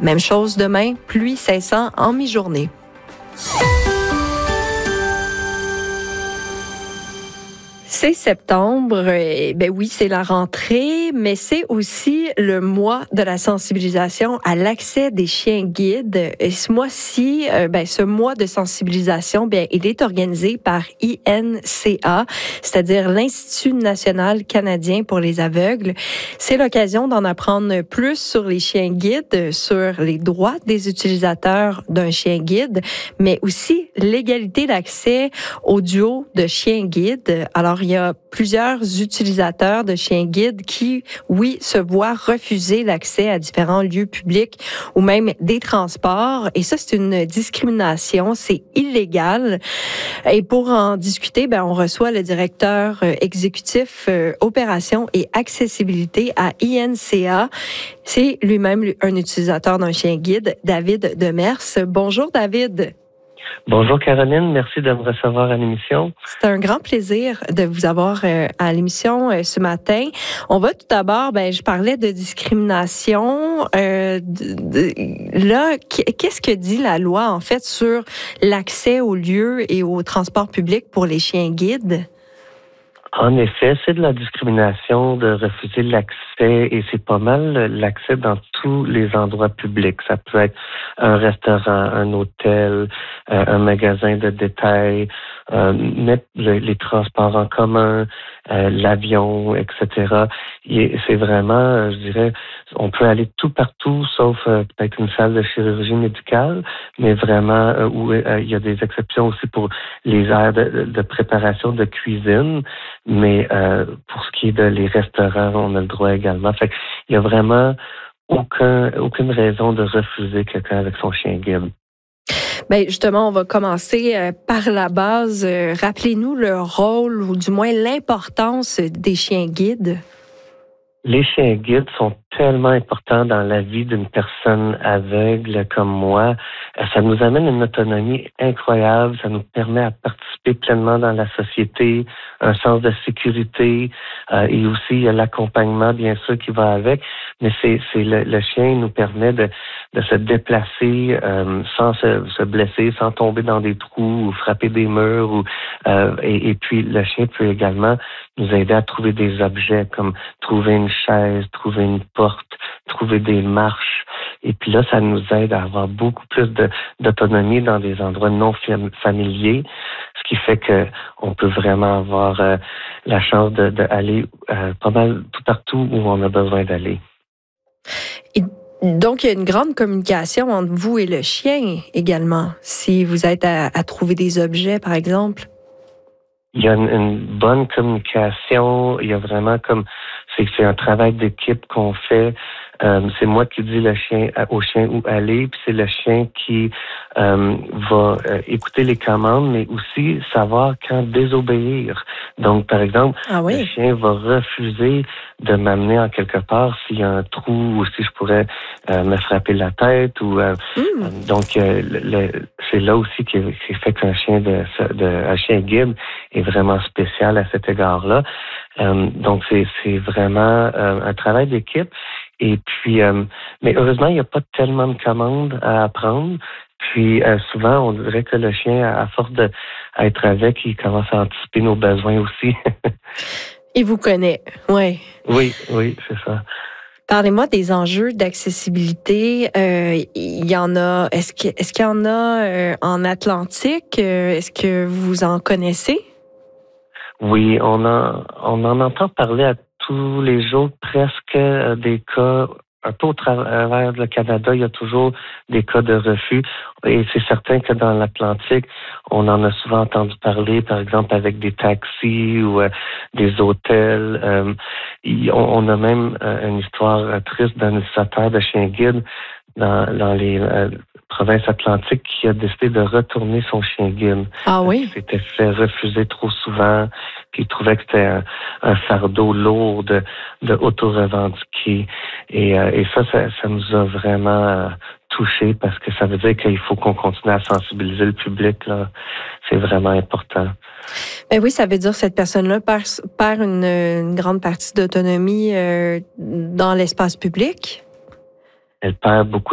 Même chose demain, pluie cessant en mi-journée. C'est septembre, ben oui, c'est la rentrée, mais c'est aussi le mois de la sensibilisation à l'accès des chiens guides. Et ce mois-ci, ce mois de sensibilisation, il est organisé par INCA, c'est-à-dire l'Institut national canadien pour les aveugles. C'est l'occasion d'en apprendre plus sur les chiens guides, sur les droits des utilisateurs d'un chien guide, mais aussi l'égalité d'accès au duo de chiens guides. Alors, il y a plusieurs utilisateurs de chiens guides qui, oui, se voient refuser l'accès à différents lieux publics ou même des transports. Et ça, c'est une discrimination, c'est illégal. Et pour en discuter, on reçoit le directeur exécutif opération et accessibilité à INCA. C'est lui-même un utilisateur d'un chien guide, David Demers. Bonjour, David. Bonjour Caroline, merci de me recevoir à l'émission. C'est un grand plaisir de vous avoir à l'émission ce matin. On va tout d'abord, je parlais de discrimination. Là, qu'est-ce que dit la loi en fait sur l'accès aux lieux et aux transports publics pour les chiens guides? En effet, c'est de la discrimination de refuser l'accès et c'est pas mal l'accès dans tous les endroits publics. Ça peut être un restaurant, un hôtel, un magasin de détail, mettre les transports en commun, l'avion, etc. Et c'est vraiment, je dirais, on peut aller tout partout sauf peut-être une salle de chirurgie médicale, mais vraiment où il y a des exceptions aussi pour les aires de préparation de cuisine. Mais pour ce qui est de les restaurants, on a le droit également. Fait qu'il y a vraiment aucune raison de refuser quelqu'un avec son chien guide. Justement, on va commencer par la base. Rappelez-nous le rôle ou du moins l'importance des chiens guides. Les chiens guides sont tellement importants dans la vie d'une personne aveugle comme moi. Ça nous amène une autonomie incroyable. Ça nous permet à participer pleinement dans la société, un sens de sécurité et aussi il y a l'accompagnement, bien sûr, qui va avec. Mais c'est le chien nous permet de se déplacer sans se blesser, sans tomber dans des trous ou frapper des murs. Et puis, le chien peut également nous aider à trouver des objets comme trouver une chaise, trouver une porte, trouver des marches. Et puis là, ça nous aide à avoir beaucoup plus d'autonomie dans des endroits non familiers, ce qui fait que on peut vraiment avoir la chance d'aller pas mal tout partout où on a besoin d'aller. Et donc, il y a une grande communication entre vous et le chien également, si vous êtes à trouver des objets, par exemple. Il y a une bonne communication. Il y a vraiment c'est un travail d'équipe qu'on fait. C'est moi qui dis au chien où aller, puis c'est le chien qui va écouter les commandes, mais aussi savoir quand désobéir. Donc, par exemple, le chien va refuser de m'amener en quelque part s'il y a un trou ou si je pourrais me frapper la tête. Donc, c'est là aussi qui fait qu'un chien un chien guide est vraiment spécial à cet égard-là. Donc, c'est vraiment un travail d'équipe. Et puis, mais heureusement, il n'y a pas tellement de commandes à apprendre. Puis, souvent, on dirait que le chien, à force d'être avec, il commence à anticiper nos besoins aussi. Il vous connaît, oui. Oui, c'est ça. Parlez-moi des enjeux d'accessibilité. Il y en a. Est-ce qu'il y en a en Atlantique? Est-ce que vous en connaissez? Oui, on en entend parler à tous les jours, presque des cas. Un peu au travers le Canada, il y a toujours des cas de refus. Et c'est certain que dans l'Atlantique, on en a souvent entendu parler, par exemple, avec des taxis ou des hôtels. On a même une histoire triste d'un utilisateur de chien guide dans les provinces atlantiques qui a décidé de retourner son chien guide. Ah oui? Il s'était fait refuser trop souvent, puis il trouvait que c'était un fardeau lourd de auto-revendiquer. Et ça nous a vraiment touchés parce que ça veut dire qu'il faut qu'on continue à sensibiliser le public, là. C'est vraiment important. Ben oui, ça veut dire que cette personne-là perd une grande partie d'autonomie dans l'espace public. Elle perd beaucoup